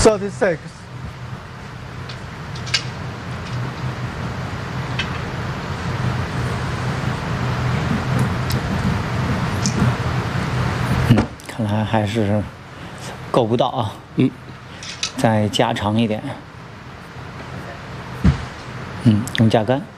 36. 看来还是够不到啊。再加长一点。用架杆。